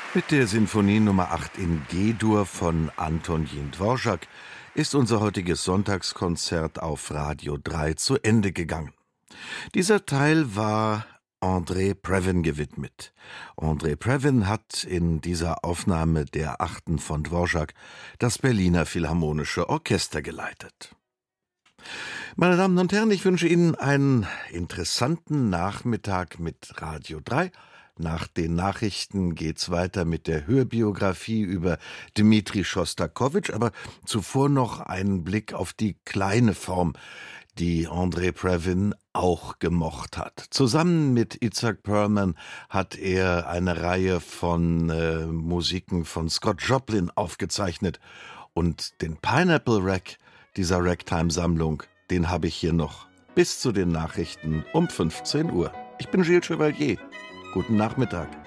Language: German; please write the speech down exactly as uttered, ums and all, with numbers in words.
Mit der Sinfonie Nummer acht in G-Dur von Antonín Dvořák ist unser heutiges Sonntagskonzert auf Radio drei zu Ende gegangen. Dieser Teil war André Previn gewidmet. André Previn hat in dieser Aufnahme der achten von Dvořák das Berliner Philharmonische Orchester geleitet. Meine Damen und Herren, ich wünsche Ihnen einen interessanten Nachmittag mit Radio drei. Nach den Nachrichten geht's weiter mit der Hörbiografie über Dmitri Schostakowitsch, aber zuvor noch einen Blick auf die kleine Form, die André Previn auch gemocht hat. Zusammen mit Itzhak Perlman hat er eine Reihe von äh, Musiken von Scott Joplin aufgezeichnet und den Pineapple Rack dieser Ragtime-Sammlung, den habe ich hier noch bis zu den Nachrichten um fünfzehn Uhr. Ich bin Gilles Chevalier. Guten Nachmittag.